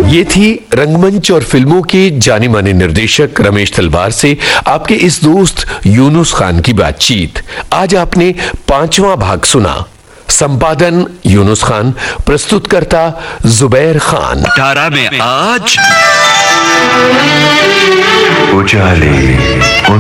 ये थी रंगमंच और फिल्मों के जाने माने निर्देशक रमेश तलवार से आपके इस दोस्त यूनुस खान की बातचीत। आज आपने 5वां भाग सुना। संपादन यूनुस खान, प्रस्तुतकर्ता जुबैर खान। 18 में आज उजाले।